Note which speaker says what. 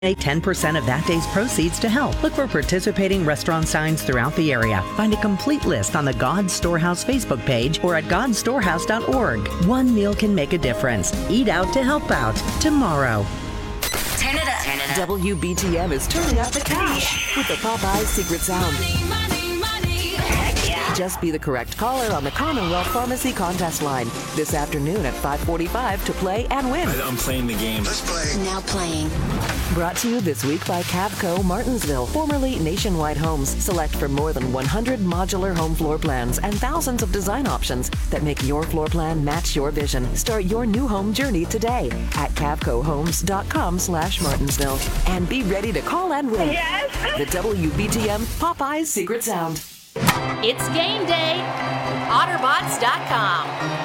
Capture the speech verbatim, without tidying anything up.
Speaker 1: Donate ten percent of that day's proceeds to help. Look for participating restaurant signs throughout the area. Find a complete list on the God's Storehouse Facebook page or at god storehouse dot org. One meal can make a difference. Eat out to help out tomorrow.
Speaker 2: Turn it up. Turn it up.
Speaker 3: W B T M is turning up the cash with the Popeyes Secret Sound.
Speaker 2: Money, money, money. Heck yeah.
Speaker 3: Just be the correct caller on the Commonwealth Pharmacy contest line this afternoon at five forty-five to play and win.
Speaker 4: I'm playing the game.
Speaker 5: Let's play.
Speaker 2: Now playing.
Speaker 3: Brought to you this week by Cavco Martinsville, formerly Nationwide Homes. Select from more than one hundred modular home floor plans and thousands of design options that make your floor plan match your vision. Start your new home journey today at cavco homes dot com slash Martinsville. And be ready to call and win.
Speaker 6: Yes.
Speaker 3: The W B T M Popeyes Secret Sound.
Speaker 7: It's game day. Otterbots dot com.